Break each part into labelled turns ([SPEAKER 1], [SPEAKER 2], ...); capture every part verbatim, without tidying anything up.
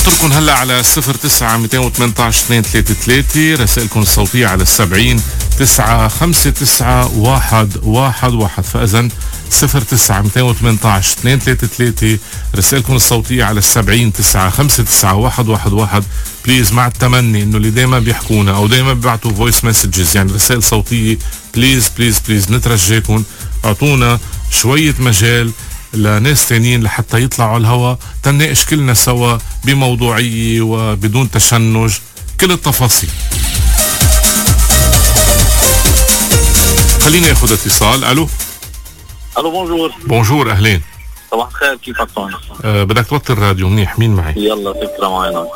[SPEAKER 1] بنطركم هلا على صفر تسعة مئتين وثمانية عشر اثنين ثلاثة ثلاثة، رسائلكم الصوتية على السبعين تسعة خمسة تسعة واحد واحد واحد. فإذن صفر تسعة مئتين وثمانية عشر اثنين ثلاثة ثلاثة، رسائلكم الصوتية على السبعين تسعة خمسة تسعة واحد واحد واحد. بليز مع التمني انه اللي دايما بيحكونا او دايما بيبعتوا فويس مسجز، يعني رسائل صوتية، بليز بليز بليز نترجاكم اعطونا شوية مجال لناس تانيين لحتى يطلعوا على الهواء، تناقش كلنا سوا بموضوعية وبدون تشنج كل التفاصيل. خلينا ناخذ اتصال. الو
[SPEAKER 2] الو بونجور.
[SPEAKER 1] بونجور، اهلين.
[SPEAKER 2] صباح الخير، كيفك طون؟
[SPEAKER 1] أه بدك توطي الراديو منيح. مين معي؟
[SPEAKER 2] يلا فكرة معنا.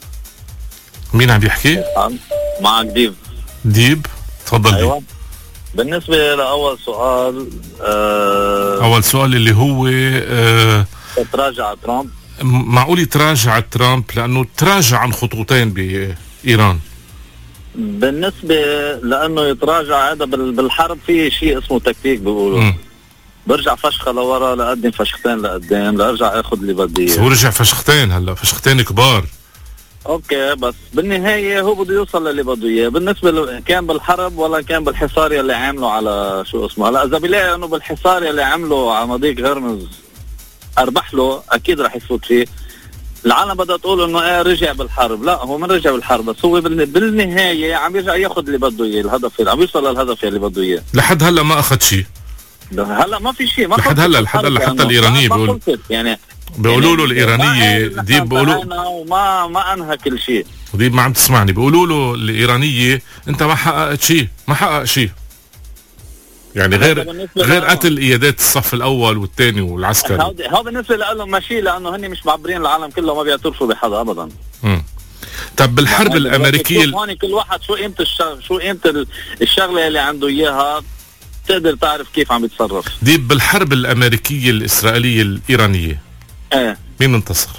[SPEAKER 1] مين عم يحكي؟
[SPEAKER 2] معك ديب.
[SPEAKER 1] ديب، تفضل.
[SPEAKER 2] أيوة. بالنسبة لأول سؤال أه
[SPEAKER 1] أول سؤال اللي هو أه
[SPEAKER 2] تراجع ترامب.
[SPEAKER 1] معقول يتراجع ترامب لأنه تراجع عن خطوتين بإيران؟
[SPEAKER 2] بالنسبة لأنه يتراجع هذا بالحرب في شيء اسمه تكتيك بيقولوا م. برجع فشخة لورا لقدم فشختين لقدام لأرجع أخذ اللي بدي إياه.
[SPEAKER 1] هو رجع فشختين هلا، فشختين كبار.
[SPEAKER 2] اوكي، بس بالنهاية هو بده يوصل للي بده اياه. بالنسبة له كان بالحرب ولا كان بالحصار يلي عملوا على شو اسمه، هلا اذا بيلاقي انه بالحصار يلي عملوا على مضيق هرمز اربح له اكيد رح يفوت فيه. العالم بدها تقول انه ايه رجع بالحرب، لا هو ما رجع بالحرب، بس هو بالنهاية عم يرجع ياخذ اللي بده اياه، الهدف اللي عم يوصل للهدف اللي بده اياه.
[SPEAKER 1] لحد هلا ما اخذ شيء.
[SPEAKER 2] هلا ما في شيء، ما
[SPEAKER 1] لحد هلا لحد هلا حتى الإيرانية بيقولوا يعني بيقولوا له الإيرانية ديب بيقولوا
[SPEAKER 2] وما ما أنهى كل شيء.
[SPEAKER 1] وديب ما عم تسمعني، بيقولوا له الإيرانية أنت ما حققت شيء، ما حقق شيء. يعني غير غير قتل قيادات الصف الأول والثاني والعسكري.
[SPEAKER 2] هذا بالنسبة له ماشي، لأنه هن مش معبرين العالم كله، ما بيعترفوا بحدا أبدا.
[SPEAKER 1] امم طب بالحرب يعني الأمريكية
[SPEAKER 2] هون كل واحد شو قيمة الشغل، شو قيمة الشغلة اللي عنده إياها، تقدر تعرف كيف عم يتصرف.
[SPEAKER 1] ديب بالحرب الأمريكية الإسرائيلية الإيرانية
[SPEAKER 2] ايه مين
[SPEAKER 1] انتصر؟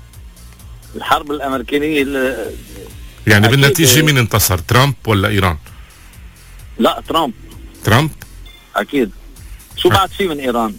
[SPEAKER 2] الحرب الأمريكية
[SPEAKER 1] يعني بالنتيجة مين انتصر، ترامب ولا إيران؟
[SPEAKER 2] لا ترامب.
[SPEAKER 1] ترامب
[SPEAKER 2] أكيد. شو بعد فيه من إيران؟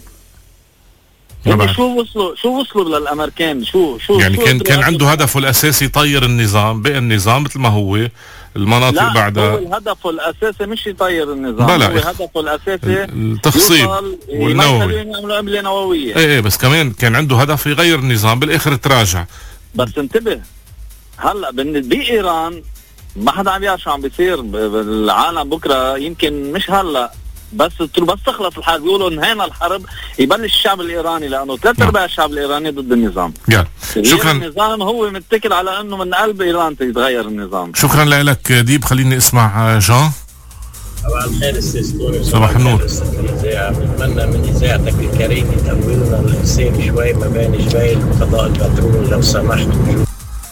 [SPEAKER 2] يعني شو وصلوا شو وصلوا للأمريكان؟ شو شو
[SPEAKER 1] يعني
[SPEAKER 2] شو
[SPEAKER 1] كان كان عنده هدفه الأساسي يطير النظام، بقى النظام مثل ما هو، المناطق
[SPEAKER 2] لا
[SPEAKER 1] بعدها.
[SPEAKER 2] هو هدفه الأساسي مش يطير النظام، هو هدفه الأساسي
[SPEAKER 1] التخصيب والنووي،
[SPEAKER 2] يعملوا قنبلة نووية.
[SPEAKER 1] ايه ايه بس كمان كان عنده هدف يغير النظام، بالآخر تراجع.
[SPEAKER 2] بس انتبه، هلا بإيران ما حدا عم يعرف شو عم بيصير بالعالم بكره، يمكن مش هلا بس بس تخلص الحرب بيقولوا انهينا الحرب يبلش الشعب الايراني، لانه ثلاث ارباع الشعب الايراني ضد النظام.
[SPEAKER 1] يلا شكرا.
[SPEAKER 2] النظام هو متكل على انه من قلب ايران يتغير النظام.
[SPEAKER 1] شكرا لك ديب. خليني اسمع جان.
[SPEAKER 3] صباح الخير استاذ.
[SPEAKER 1] صباح النور.
[SPEAKER 3] بتمنى من اذاعتك الكريمه تطولنا الحسين شوي ما بين جبال وفضاء البترول لو سمحتوا.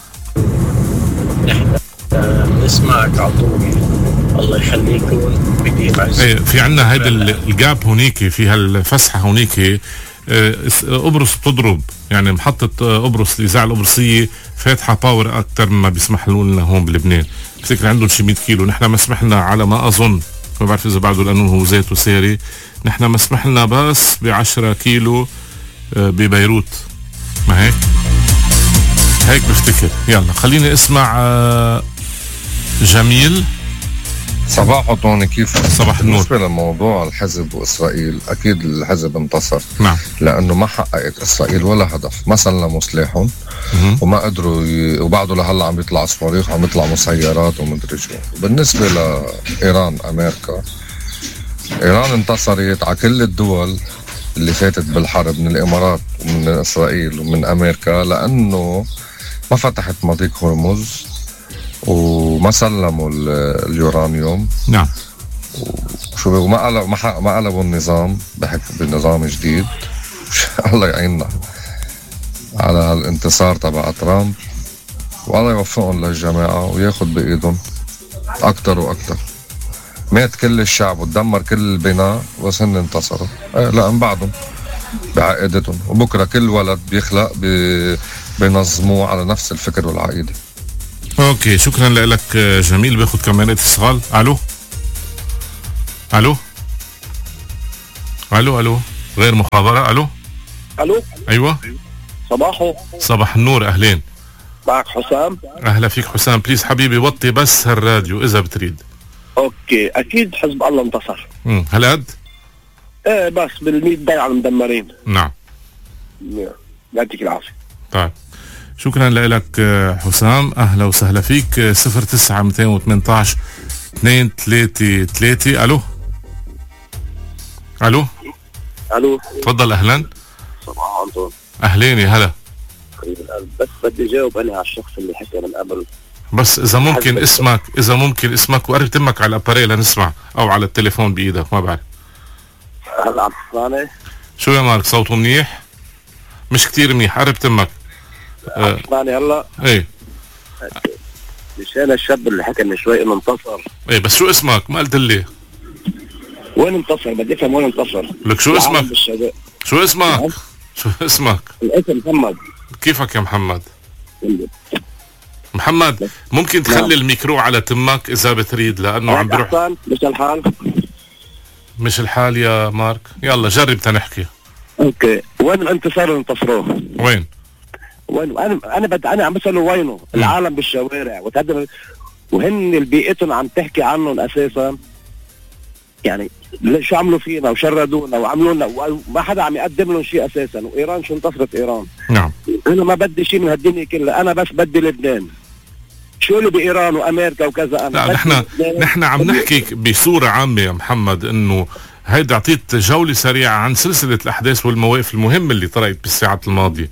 [SPEAKER 3] نحن نسمعك على طول، الله يخليكم بديم عز.
[SPEAKER 1] ايه في عنا هيدا الجاب هونيك، في هالفسحه هونيك قبرص بتضرب، يعني محطه قبرص الاذاعه القبرصيه فاتحه باور اكثر مما بيسمح لنا هون بلبنان. بفتكر عندهم شي مية كيلو، نحن ما سمحنا على ما اظن، ما بعرف اذا بعده القانون هو ذاته ساري، نحن ما سمحنا بس ب عشرة كيلو ببيروت، ما هيك هيك بفتكر. يلا خليني اسمع جميل.
[SPEAKER 4] صباح طوني، كيف؟
[SPEAKER 1] صباح النور.
[SPEAKER 4] بالنسبة لموضوع الحزب وإسرائيل، أكيد الحزب انتصر.
[SPEAKER 1] نعم.
[SPEAKER 4] لأنه ما حققت إسرائيل ولا هدف، ما سلموا سلاحهم وما قدروا ي... وبعده لهلا عم يطلع صواريخ وعم يطلع مسيرات ومدري شو. بالنسبة لإيران أمريكا، إيران انتصرت على كل الدول اللي فاتت بالحرب، من الإمارات ومن إسرائيل ومن أمريكا، لأنه ما فتحت مضيق هرمز وما سلموا اليورانيوم.
[SPEAKER 1] نعم.
[SPEAKER 4] وشو وما قلبوا ما, ما قلبوا النظام بنظام جديد. الله يعيننا على هالانتصار تبع ترامب، والله يوفقهم للجماعة وياخد بإيدهم أكتر وأكتر. مات كل الشعب وتدمر كل البناء بس هن انتصروا. اه لا من بعدهم بعقيدتهم، وبكرة كل ولد بيخلق بي بينظموه على نفس الفكر والعقيدة.
[SPEAKER 1] اوكي شكرا لك جميل. باخد كمان اتصال. الو الو الو الو غير مخابرة. الو
[SPEAKER 2] الو
[SPEAKER 1] ايوه
[SPEAKER 2] صباحو.
[SPEAKER 1] صباح النور، اهلين.
[SPEAKER 5] معك حسام.
[SPEAKER 1] اهلا فيك حسام. بليز حبيبي وطي بس هالراديو اذا بتريد.
[SPEAKER 5] اوكي اكيد حزب الله انتصر.
[SPEAKER 1] امم هالقد؟
[SPEAKER 5] ايه بس بالمية ضيعة المدمرين.
[SPEAKER 1] نعم.
[SPEAKER 5] يعطيك العافية.
[SPEAKER 1] طيب شكرا لك حسام. اهلا وسهلا فيك. صفر تسعة مئتين وثمانية عشر اثنين ثلاثة ثلاثة. الو الو
[SPEAKER 5] الو
[SPEAKER 1] تفضل. اهلا.
[SPEAKER 5] صباح انطون.
[SPEAKER 1] اهلين يا هلا.
[SPEAKER 5] حبيب القلب بس بدي اجاوب انا على الشخص اللي حكى من قبل.
[SPEAKER 1] بس اذا ممكن اسمك اذا ممكن اسمك وقرب تمك على الاباري لنسمع او على التليفون بايدك ما بعرف.
[SPEAKER 5] هلا عم تسمعني؟
[SPEAKER 1] شو يا مارك صوته منيح؟ مش كتير منيح. قرب تمك.
[SPEAKER 5] عم تسمعني هلا؟
[SPEAKER 1] ايه
[SPEAKER 5] مشان الشاب اللي حكى من شوي انه انتصر.
[SPEAKER 1] ايه بس شو اسمك؟ ما قلت لي.
[SPEAKER 5] وين انتصر؟ بدي افهم وين انتصر.
[SPEAKER 1] لك شو اسمك؟ شو اسمك؟ شو اسمك؟
[SPEAKER 5] الاسم محمد.
[SPEAKER 1] كيفك يا محمد؟ محمد ممكن تخلي الميكرو على تمك اذا بتريد لانه عم بروح.
[SPEAKER 5] مش الحال.
[SPEAKER 1] مش الحال يا مارك. يلا جرب تنحكي.
[SPEAKER 5] اوكي وين الانتصار اللي انتصروه؟
[SPEAKER 1] وين؟
[SPEAKER 5] وين انا انا بدي انا عم بساله وينه؟ م. العالم بالشوارع وتقدم وهن البيئتهم عم تحكي عنهم اساسا. يعني شو عملوا فينا وشردونا وعملوا لنا وما حدا عم يقدم لهم شيء اساسا. وايران شو انتصرت ايران؟
[SPEAKER 1] نعم.
[SPEAKER 5] انا ما بدي شيء من هالدنيا كلها. انا بس بدي لبنان. شو اللي بايران وامريكا وكذا. انا
[SPEAKER 1] لا نحن نحن عم نحكي بصوره عامه يا محمد انه هيدا اعطيت جوله سريعه عن سلسله الاحداث والمواقف المهمه اللي طرقت بالساعات الماضيه.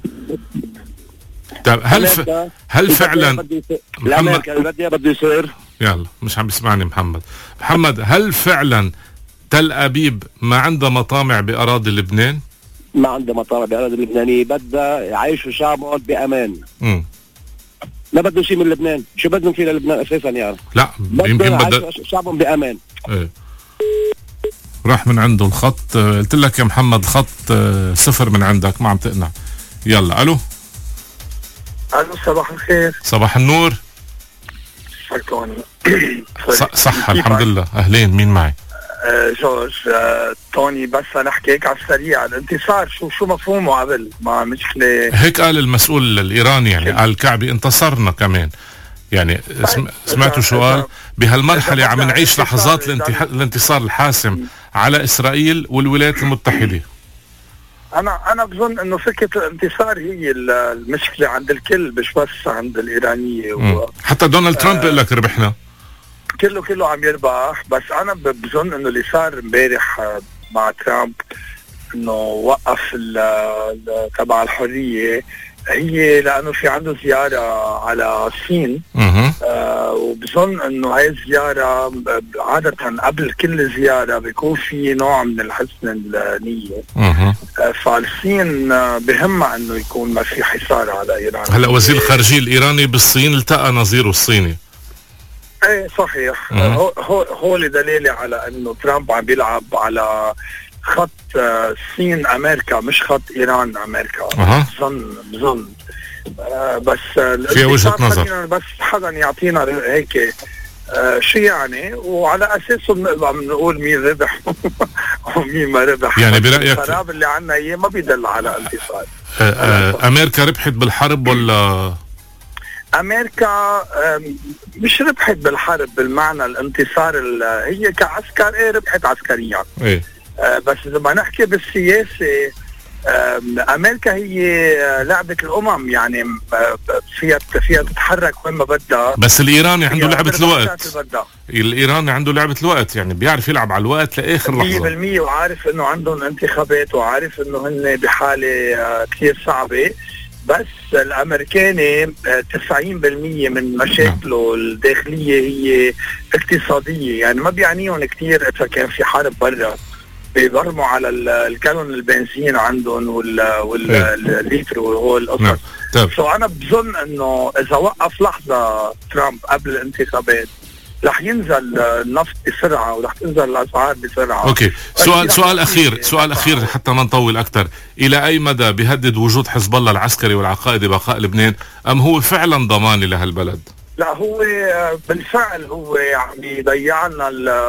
[SPEAKER 1] طيب هل ف... هل فعلا
[SPEAKER 5] محمد البديه بده يصير؟
[SPEAKER 1] يلا مش عم بيسمعني محمد. محمد هل فعلا تل ابيب ما عندها مطامع باراضي لبنان؟
[SPEAKER 5] ما عندها مطامع باراضي اللبنانيه. بدها يعيشوا شعبهم بامان.
[SPEAKER 1] امم
[SPEAKER 5] ما بدهم شيء من لبنان. شو بدهم فيه للبنان اساسا يعني؟
[SPEAKER 1] لا يمكن
[SPEAKER 5] بدها شعبهم بامان.
[SPEAKER 1] ايه راح من عنده الخط. قلت لك يا محمد خط صفر من عندك ما عم تقنع. يلا الو.
[SPEAKER 6] الو صباح الخير.
[SPEAKER 1] صباح النور.
[SPEAKER 6] توني.
[SPEAKER 1] صح الحمد لله. اهلين. مين معي؟
[SPEAKER 6] آه جورج. آه توني بس انا احكيك على السريع. الانتصار شو شو مفهومه قبل؟ ما مشكله
[SPEAKER 1] هيك قال المسؤول الايراني يعني قال الكعبي انتصرنا كمان يعني. سم... سمعتوا شو قال؟ بهالمرحله عم نعيش لحظات الانتح... الانتصار الحاسم على اسرائيل والولايات المتحده.
[SPEAKER 6] انا انا بظن انه فكره الانتصار هي المشكله عند الكل مش بس عند الايرانيه و...
[SPEAKER 1] حتى دونالد ترامب بيقول لك ربحنا.
[SPEAKER 6] كله كله عم يربح. بس انا بظن انه اللي صار امبارح مع ترامب انه وقف تبع الحريه هي لانه في عنده زياره على الصين. آه وبظن انه هاي الزياره عاده قبل كل زياره بيكون في نوع من الحسن النيه. آه فالصين بهمها انه يكون ما في حصار على ايران.
[SPEAKER 1] هلا وزير الخارجيه الايراني بالصين التقى نظيره الصيني.
[SPEAKER 6] ايه صحيح. هو هو هو دليل على انه ترامب عم بيلعب على خط الصين امريكا مش خط ايران امريكا. بظن بظن آه بس
[SPEAKER 1] في وجهة نظر.
[SPEAKER 6] بس حدا يعطينا هيك آه شو يعني وعلى اساسه بنقدر نقول مين ربح ومين ما ربح.
[SPEAKER 1] يعني برايك
[SPEAKER 6] الخراب اللي عنا اياه ما بيدل على انتصار.
[SPEAKER 1] آه آه امريكا ربحت بالحرب ولا؟
[SPEAKER 6] امريكا مش ربحت بالحرب بالمعنى الانتصار. هي كعسكر ايه ربحت عسكريا.
[SPEAKER 1] ايه
[SPEAKER 6] آه بس اذا ما نحكي بالسياسه امريكا هي لعبه الامم يعني فيها فيها تتحرك وين ما بدها.
[SPEAKER 1] بس الايراني عنده لعبه الوقت. الايراني عنده لعبه الوقت يعني بيعرف يلعب على الوقت لاخر لحظه
[SPEAKER 6] مية بالمية وعارف انه عندهم انتخابات وعارف انه هن بحاله كثير صعبه. بس الامريكاني تسعين بالمية من مشاكله الداخليه هي اقتصاديه يعني ما بيعنيهم كثير اذا كان في حرب برا. بيبرموا على الكالون البنزين عندهم والليتر وهو القصص. سو انا بظن انه اذا وقف لحظه ترامب قبل الانتخابات رح ينزل النفط بسرعه ورح تنزل الاسعار بسرعه.
[SPEAKER 1] اوكي سؤال سؤال اخير سؤال اخير حتى ما نطول اكثر. الى اي مدى بيهدد وجود حزب الله العسكري والعقائدي بقاء لبنان ام هو فعلا ضماني لهالبلد؟
[SPEAKER 6] لا هو بالفعل هو عم يضيع لنا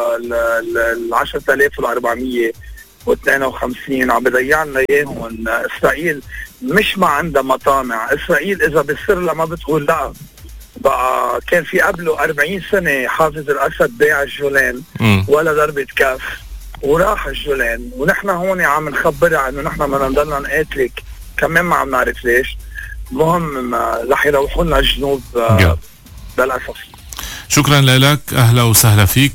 [SPEAKER 6] ال عشرة آلاف وأربعمية واثنين وخمسين عم بيضيع لنا اياهم. اسرائيل مش ما عندها مطامع. إسرائيل إذا بيصير لها ما بتقول لا. بقى كان في قبله أربعين سنة حافظ الأسد بيع الجولان م. ولا ضربة كاف وراح الجولان، ونحن هون عم نخبرها انه نحن بدنا نضلنا نقاتلك كمان ما عم نعرف ليش. المهم رح يروحوا لنا الجنوب آه للأسف.
[SPEAKER 1] شكرا لك، اهلا وسهلا فيك.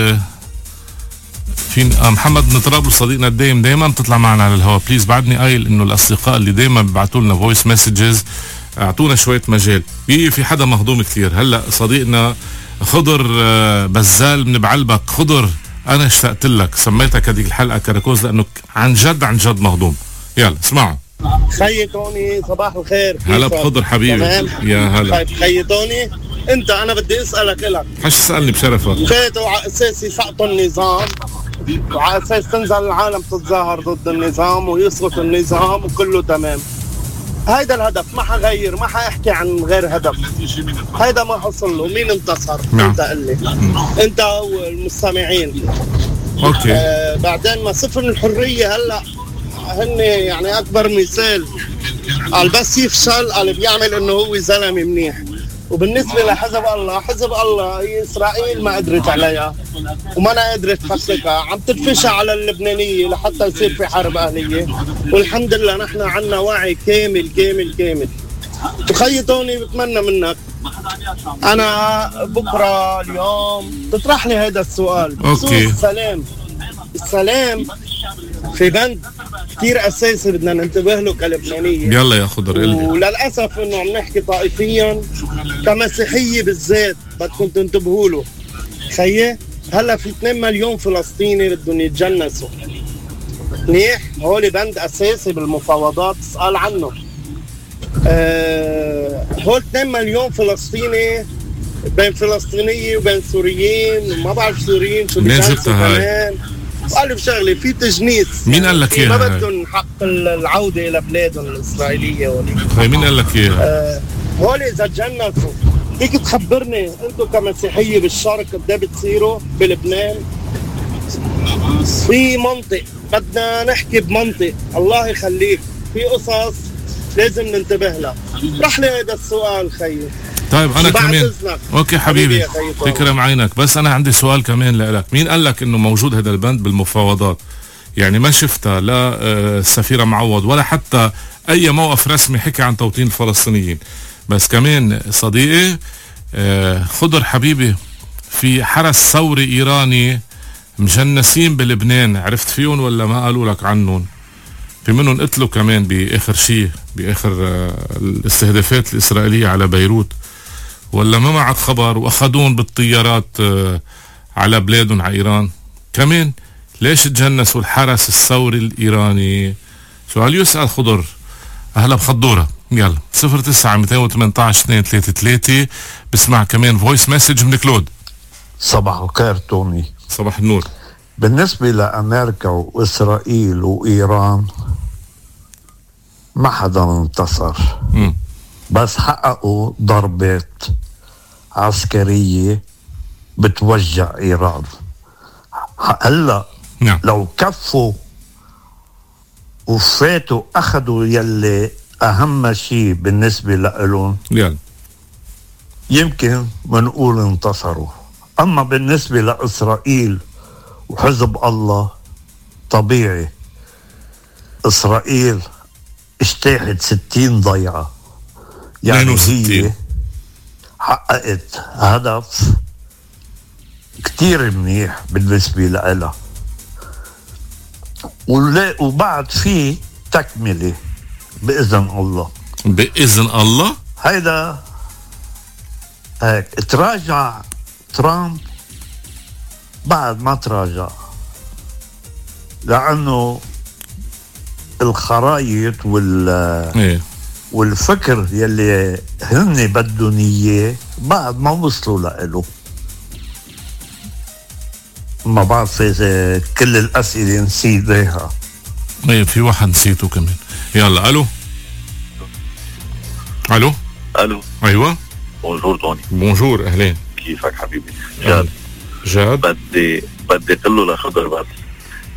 [SPEAKER 1] في محمد من طرابلس صديقنا الدايم دايما بتطلع معنا على الهواء. بليز بعدني قايل انه الاصدقاء اللي دايما بيبعتوا لنا فويس مسجز اعطونا شويه مجال. في في حدا مهضوم كثير هلا، صديقنا خضر بزال من بعلبك. خضر انا اشتقت لك، سميتك هذيك الحلقه كراكوز لانه عن جد عن جد مهضوم. يلا اسمعوا.
[SPEAKER 7] خيي توني صباح الخير.
[SPEAKER 1] هلا بخضر حبيبي. يا هلا
[SPEAKER 7] خيي توني. انت انا بدي اسالك لك.
[SPEAKER 1] حش تسالني بشرفك.
[SPEAKER 7] فاتوا على اساس يسقطوا النظام وعلى اساس تنزل العالم تتظاهر ضد النظام ويسقط النظام وكله تمام. هيدا الهدف ما حغير، ما حاحكي عن غير هدف. هيدا ما حصل له. مين انتصر؟ نعم. انت قل لي. انت والمستمعين.
[SPEAKER 1] اوكي.
[SPEAKER 7] آه بعدين ما صفر الحريه هلا هن يعني اكبر مثال. قال بس يفشل قال بيعمل انه هو زلمه منيح. وبالنسبه لحزب الله، حزب الله اسرائيل ما قدرت عليها وما أنا قدرت تفككها، عم تدفشها على اللبنانيه لحتى يصير في حرب اهليه. والحمد لله نحن عنا وعي كامل كامل كامل. تخيل توني بتمنى منك انا بكره اليوم تطرح لي هذا السؤال بخصوص السلام. السلام في بند كتير اساسي بدنا ننتبه له كلبنانيه.
[SPEAKER 1] يلا يا خضر قلبي.
[SPEAKER 7] وللاسف انه عم نحكي طائفيا كمسيحيه بالذات بدكم تنتبهوا له. خيي هلا في اثنين مليون فلسطيني بدهم يتجنسوا. منيح، هول بند اساسي بالمفاوضات اسال عنه. أه هول اثنين مليون فلسطيني بين فلسطينيين وبين سوريين، ما بعرف سوريين شو بيجنسوا كمان. قال بشغله في تجنيس.
[SPEAKER 1] مين قال لك اياها؟
[SPEAKER 7] ما بدهم حق العوده الى بلادهم الاسرائيليه هولي.
[SPEAKER 1] مين قال لك اياها؟
[SPEAKER 7] آه هول اذا تجنسوا فيك تخبرني انتم كمسيحيه بالشرق قد ايه بتصيروا بلبنان؟ في منطق بدنا نحكي بمنطق. الله يخليك في قصص لازم ننتبه لها. رح لي هذا السؤال خيي.
[SPEAKER 1] طيب انا كمان اوكي حبيبي تكرم عينك. بس انا عندي سؤال كمان لك. مين قال لك انه موجود هذا البند بالمفاوضات؟ يعني ما شفتها لا السفيرة معوض ولا حتى اي موقف رسمي حكي عن توطين الفلسطينيين. بس كمان صديقي خضر حبيبي في حرس ثوري ايراني مجنسين بلبنان، عرفت فيهم ولا ما قالوا لك عنهم؟ في منهم قتلوا كمان باخر شيء باخر الاستهدافات الاسرائيليه على بيروت، ولا ما معك خبر؟ واخذون بالطيارات على بلادهم على ايران كمان. ليش تجنسوا الحرس الثوري الايراني؟ سؤال يسأل خضر. اهلا بخضوره. يلا صفر تسعة مئتين وثمانية عشر اثنين ثلاثة ثلاثة. بسمع كمان فويس مسج من كلود.
[SPEAKER 8] صباح الخير توني.
[SPEAKER 1] صباح النور.
[SPEAKER 8] بالنسبة لأمريكا وإسرائيل وإيران ما حدا انتصر. م. بس حققوا ضربات عسكرية بتوجع إيران. هلا نعم. لو كفوا وفاتوا أخذوا يلي أهم شيء بالنسبة لهم
[SPEAKER 1] يلا
[SPEAKER 8] يمكن منقول انتصروا. أما بالنسبة لإسرائيل وحزب الله طبيعي إسرائيل اجتاحت ستين ضيعة، يعني هي حققت هدف كتير منيح بالنسبة لها. وبعد في تكملة بإذن الله.
[SPEAKER 1] بإذن الله.
[SPEAKER 8] هيدا هيك تراجع ترامب بعد ما تراجع، لأنه الخرايط وال إيه؟ والفكر يلي هن بدهم اياه بعد ما وصلوا له. ما بعرف اذا كل الاسئله نسيتها.
[SPEAKER 1] ايه في واحد نسيته كمان. يلا الو الو
[SPEAKER 9] الو
[SPEAKER 1] ايوه
[SPEAKER 9] بونجور توني.
[SPEAKER 1] بونجور اهلين.
[SPEAKER 9] كيفك حبيبي؟ جاد
[SPEAKER 1] جاد
[SPEAKER 9] بدي بدي اقول له لخضر بس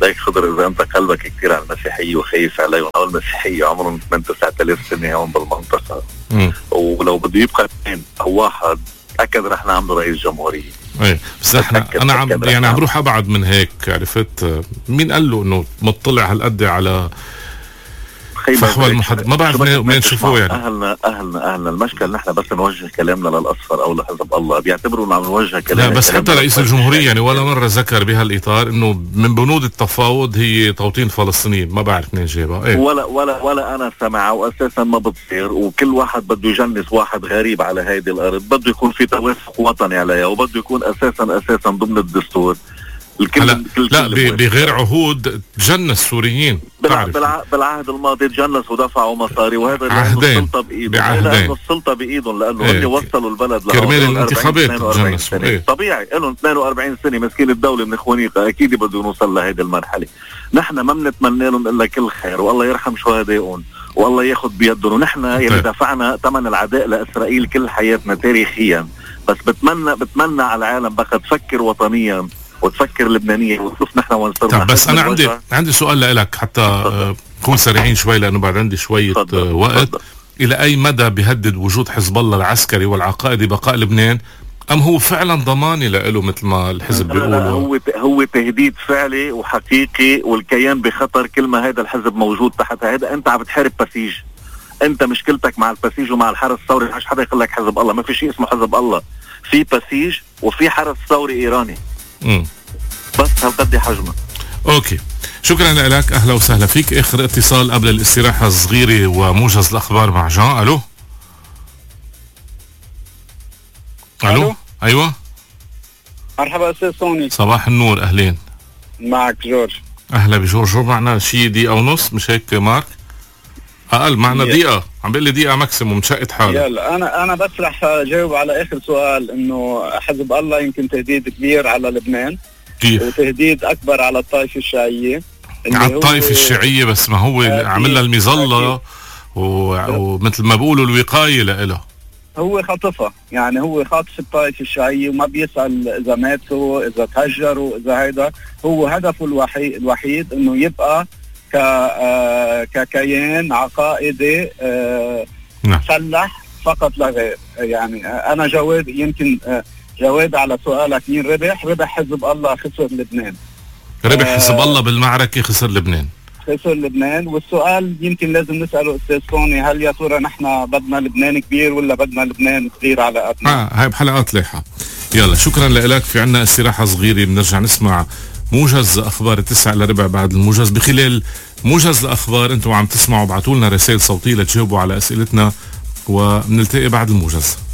[SPEAKER 9] ليك خضر اذا انت قلبك كثير على المسيحيه وخايف عليهم او المسيحيه عمرهم ثمانية تسعة آلاف سنه هون بالمنطقه، م. ولو بده يبقى اثنين او واحد اكيد رح نعمل رئيس جمهوريه.
[SPEAKER 1] ايه بس احنا انا عم يعني عم بروح ابعد من هيك، عرفت مين قال له انه مطلع هالقد على فحوى المحدد؟ ما بعرف مين نشوفوه يعني.
[SPEAKER 9] اهلنا اهلنا اهلنا المشكله نحن بس نوجه كلامنا للاصفر او لحزب الله بيعتبروا انه عم نوجه كلامنا.
[SPEAKER 1] لا بس حتى رئيس الجمهوريه يعني ولا مره ذكر بهالاطار انه من بنود التفاوض هي توطين فلسطينيين، ما بعرف مين جابها. ايه
[SPEAKER 9] ولا ولا ولا انا سامعها واساسا ما بتصير، وكل واحد بده يجنس واحد غريب على هيدي الارض، بده يكون في توافق وطني عليها وبده يكون اساسا اساسا ضمن الدستور.
[SPEAKER 1] الكل لا بغير عهود تجنس سوريين.
[SPEAKER 9] بالع... بالع... بالعهد الماضي تجنس ودفعوا مصاري، وهذا
[SPEAKER 1] عهدين
[SPEAKER 9] السلطه بايدهم، لانه السلطه بايدهم، لانه ايه. اللي وصلوا البلد
[SPEAKER 1] كرمال الانتخابات تجنسوا.
[SPEAKER 9] ايه. طبيعي لهم اثنين وأربعين سنه مسكين الدوله من اخوانيقها، اكيد بده نوصل لهيدي المرحله. نحن ما بنتمنى لهم الا كل خير، والله يرحم شهدائهم والله ياخذ بيدهم، ونحن يلي دفعنا ثمن العداء لاسرائيل كل حياتنا تاريخيا، بس بتمنى بتمنى على العالم بقى تفكر وطنيا وتفكر لبنانية وتشوف نحن وين صرنا.
[SPEAKER 1] طيب بس أنا عندي عندي سؤال لك حتى نكون سريعين شوي لأنه بعد عندي شوية فضل. وقت فضل. إلى أي مدى بيهدد وجود حزب الله العسكري والعقائدي بقاء لبنان، أم هو فعلا ضماني له مثل ما الحزب بيقول؟
[SPEAKER 9] هو هو تهديد فعلي وحقيقي، والكيان بخطر كل ما هذا الحزب موجود تحت هذا. أنت عم بتحارب بسيج، أنت مشكلتك مع البسيج ومع الحرس الثوري. مش حدا يقول لك حزب الله، ما في شيء اسمه حزب الله، في بسيج وفي حرس ثوري إيراني. امم بس هالقد حجمه.
[SPEAKER 1] اوكي شكرا لك، اهلا وسهلا فيك. اخر اتصال قبل الاستراحه الصغيره وموجز الاخبار مع جان. الو الو ايوه
[SPEAKER 10] مرحبا استاذ سوني.
[SPEAKER 1] صباح النور، اهلين.
[SPEAKER 10] معك جورج.
[SPEAKER 1] اهلا بجورج. معنا شي دقيقه ونص مش هيك مارك؟ اقل معنا دقيقه، عم بيقول لي دقيقه ماكسيموم مشقت حالي.
[SPEAKER 10] يلا انا انا بس رح اجاوب على اخر سؤال، انه حزب الله يمكن تهديد كبير على لبنان.
[SPEAKER 1] كيف؟
[SPEAKER 10] وتهديد اكبر على الطائفه الشيعيه.
[SPEAKER 1] على الطائفه الشيعيه بس ما هو عامل لها المظله ومثل ما بيقولوا الوقايه لها.
[SPEAKER 10] هو خاطفها، يعني هو خاطف الطائفه الشيعيه وما بيسال اذا ماتوا اذا تهجروا اذا هيدا. هو هدفه الوحيد الوحيد انه يبقى ك آه ككيان عقائدي آه مسلح فقط لا غير. يعني آه انا جواب يمكن آه جواب على سؤالك مين ربح. ربح حزب الله، خسر لبنان.
[SPEAKER 1] ربح آه حزب الله بالمعركه، خسر لبنان.
[SPEAKER 10] خسر لبنان. والسؤال يمكن لازم نساله استاذ سوني، هل يا ترى نحن بدنا لبنان كبير ولا بدنا لبنان صغير على قدنا؟
[SPEAKER 1] اه هاي بحلقات لاحقه. يلا شكرا لك. في عنا استراحه صغيره، بنرجع نسمع موجز اخبار التسعة الا ربع. بعد الموجز بخلال موجز الاخبار انتم عم تسمعوا، ابعتوا لنا رسائل صوتيه لتجاوبوا على اسئلتنا، وبنلتقي بعد الموجز.